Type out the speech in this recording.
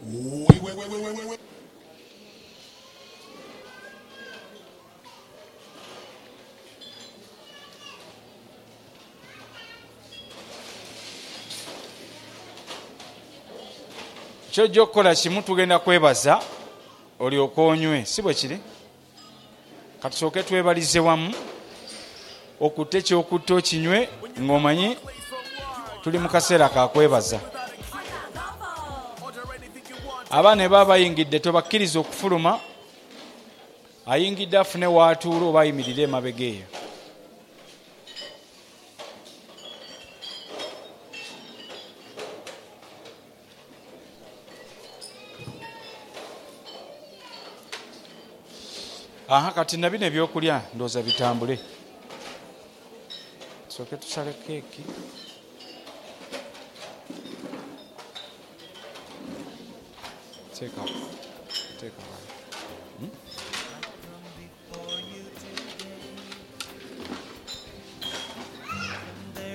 kyojja okukola kimu, tugenda kwebaza olyoke onywe, si bwe kiri? Katusooke twebalize wamu okutte ekyokutta okinywe ng'omanyi tuli mu kaseera ka kwebaza. Abaana baba bayingidde tobakkiriza okufuluma, ayingidde afune waatuula oba ayimirire emabega eyo. Kati na bino ebyokulya ndooza bitambule. Tusooke tusale keeki. Teeka.